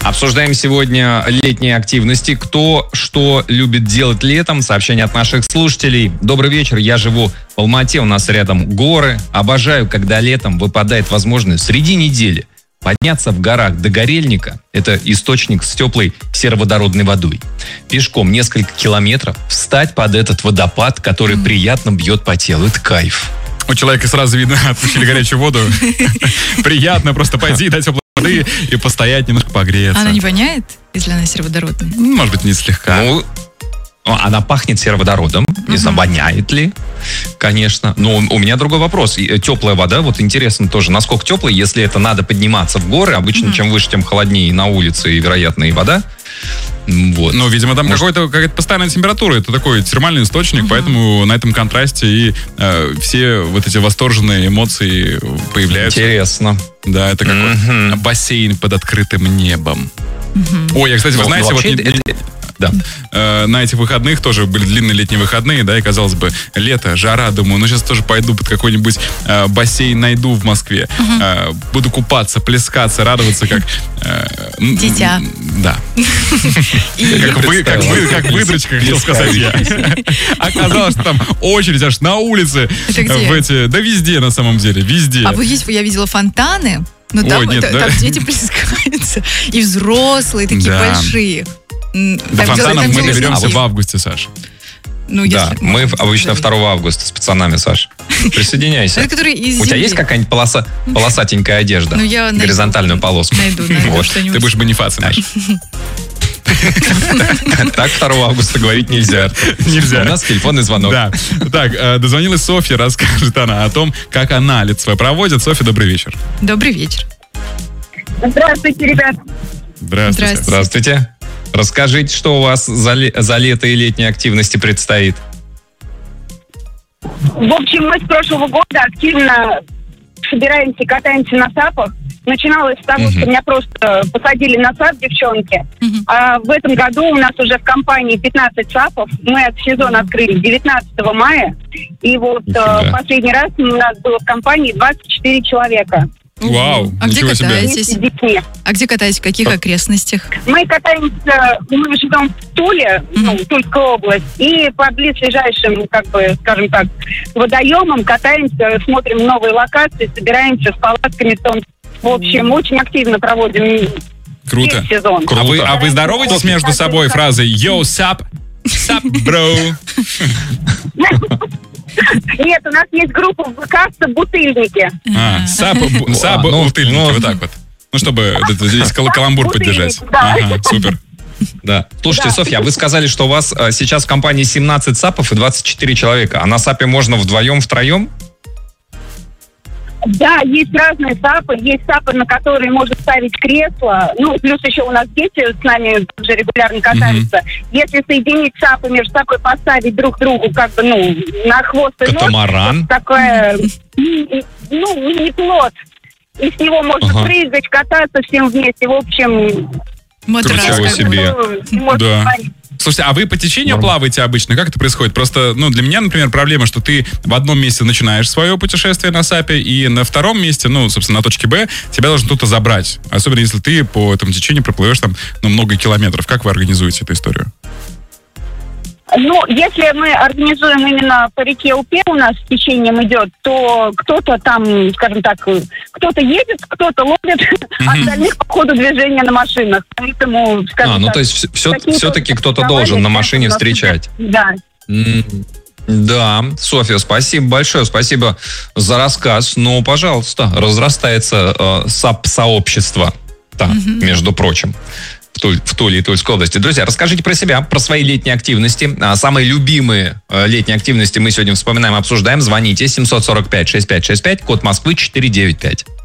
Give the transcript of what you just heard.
Обсуждаем сегодня летние активности. Кто что любит делать летом. Сообщение от наших слушателей. Добрый вечер, я живу в Алмате, у нас рядом горы. Обожаю, когда летом выпадает возможность среди недели подняться в горах до Горельника. Это источник с теплой сероводородной водой. Пешком несколько километров встать под этот водопад, который приятно бьет по телу. Это кайф. У человека сразу видно, отпустили горячую воду. Приятно просто пойти до теплой воды и постоять, немножко погреться. Она не воняет, если она сероводородная? Может быть, не слегка. Она пахнет сероводородом. Не знаю, воняет ли, конечно. Но у меня другой вопрос. Теплая вода, вот интересно тоже, насколько теплая, если это надо подниматься в горы. Обычно, чем выше, тем холоднее и на улице, и, вероятно, и вода. Вот. Ну, видимо, там какая-то постоянная температура. Это такой термальный источник, поэтому на этом контрасте и все вот эти восторженные эмоции появляются. Интересно. Да, это как бассейн под открытым небом. Ой, я, кстати, вы знаете, вообще, да. На этих выходных тоже были длинные летние выходные, да, и казалось бы, лето, жара, думаю, ну сейчас тоже пойду под какой-нибудь бассейн найду в Москве. Буду купаться, плескаться, радоваться, как... Дитя. Да. Как выдрочка, хотел сказать я. Оказалось, что там очередь аж на улице. Да везде, на самом деле, везде. А я видела фонтаны, но там дети плескаются. И взрослые, такие большие. До фонтанов мы доберемся в августе, Саша. Да, мы обычно 2 августа с пацанами, Саша. Присоединяйся. У тебя есть какая-нибудь полосатенькая одежда? Горизонтальную полоску. Найду что-нибудь. Ты будешь бонифацем, Саша. Так 2 августа говорить нельзя. Нельзя. У нас телефонный звонок. Да. Так, дозвонилась Софья, расскажет она о том, как она лето свое проводит. Софья, добрый вечер. Добрый вечер. Здравствуйте, ребят. Здравствуйте. Здравствуйте. Расскажите, что у вас за лето и летние активности предстоит? В общем, мы с прошлого года активно собираемся и катаемся на сапах. Начиналось с того, что меня просто посадили на сап девчонки. А в этом году у нас уже в компании 15 сапов. Мы этот сезон открыли 19 мая. И вот последний раз у нас было в компании 24 человека. Вау, а где катаетесь? А где катаетесь? В каких окрестностях? Мы катаемся, мы живем в Туле, Тульская область, и по близлежащим, скажем так, водоемам катаемся, смотрим новые локации, собираемся с палатками. В общем, очень активно проводим весь сезон. Круто. А вы здороваетесь между собой фразой «Yo, sup, bro»? Нет, у нас есть группа в ВК «Бутыльники». Бутыльники, вот так вот. Ну, чтобы здесь каламбур поддержать. Ага, супер. Да. Слушайте, Софья, вы сказали, что у вас сейчас в компании 17 сапов и 24 человека. А на сапе можно вдвоем, втроем? Да, есть разные сапы. Есть сапы, на которые можно ставить кресло. Ну, плюс еще у нас дети с нами уже регулярно катаются. Если соединить сапы между собой, поставить друг другу на хвост и нос. Катамаран. Такое, мини-плот. И с него можно прыгать, кататься всем вместе. В общем... Ничего себе. Да. Слушайте, а вы по течению плаваете обычно? Как это происходит? Просто, для меня, например, проблема, что ты в одном месте начинаешь свое путешествие на сапе, и на втором месте, собственно, на точке Б, тебя должен кто-то забрать. Особенно, если ты по этому течению проплывешь там, много километров. Как вы организуете эту историю? Если мы организуем именно по реке Упе, у нас течением идет, то кто-то там, скажем так, кто-то едет, кто-то ловит, остальных по ходу движения на машинах. Поэтому, то есть все-таки кто-то должен на машине встречать. Да. Да, Софья, спасибо большое, спасибо за рассказ. Пожалуйста, разрастается сап-сообщество, между прочим. В Туле и Тульской области. Друзья, расскажите про себя, про свои летние активности. Самые любимые летние активности мы сегодня вспоминаем, обсуждаем. Звоните 745-6565, код Москвы 495.